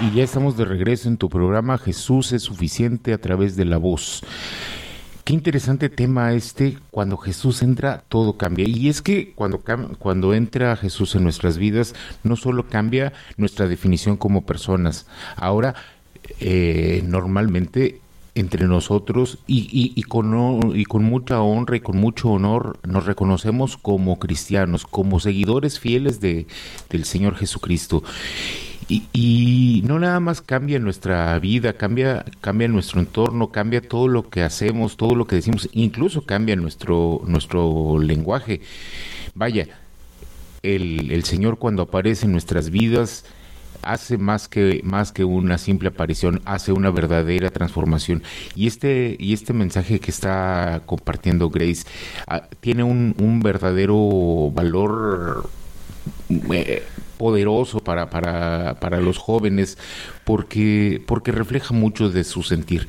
Y ya estamos de regreso en tu programa Jesús es suficiente a través de la voz. Qué interesante tema cuando Jesús entra, todo cambia. Y es que cuando entra Jesús en nuestras vidas, no solo cambia nuestra definición como personas. Ahora, normalmente, entre nosotros y con mucha honra y con mucho honor, nos reconocemos como cristianos, como seguidores fieles del Señor Jesucristo. Y no nada más cambia nuestra vida, cambia nuestro entorno, cambia todo lo que hacemos, todo lo que decimos, incluso cambia nuestro lenguaje. Vaya, el Señor cuando aparece en nuestras vidas hace más que una simple aparición, hace una verdadera transformación. Y este mensaje que está compartiendo Grace tiene un verdadero valor poderoso para los jóvenes porque refleja mucho de su sentir.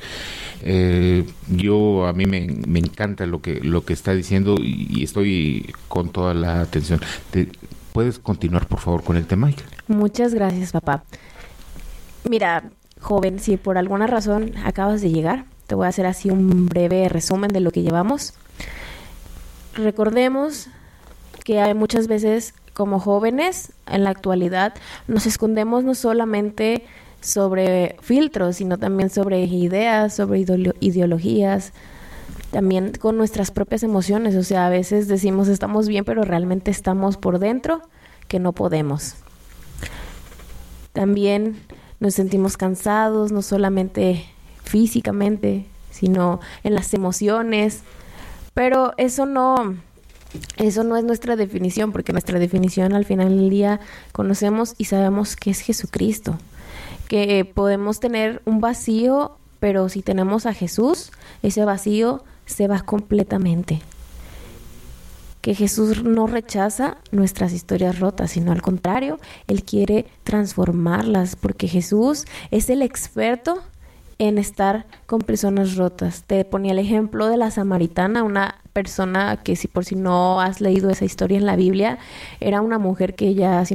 A mí me encanta lo que está diciendo y estoy con toda la atención. ¿Puedes continuar, por favor, con el tema? Muchas gracias, papá. Mira, joven, si por alguna razón acabas de llegar, te voy a hacer así un breve resumen de lo que llevamos. Recordemos que hay muchas veces como jóvenes en la actualidad nos escondemos no solamente sobre filtros, sino también sobre ideas, sobre ideologías, también con nuestras propias emociones. O sea, a veces decimos estamos bien, pero realmente estamos por dentro que no podemos. También nos sentimos cansados, no solamente físicamente, sino en las emociones. Pero eso no es nuestra definición, porque nuestra definición al final del día conocemos y sabemos que es Jesucristo. Que podemos tener un vacío, pero si tenemos a Jesús, ese vacío se va completamente. Que Jesús no rechaza nuestras historias rotas, sino al contrario, Él quiere transformarlas, porque Jesús es el experto en estar con personas rotas. Te ponía el ejemplo de la samaritana, una persona que si no has leído esa historia en la Biblia, era una mujer que ya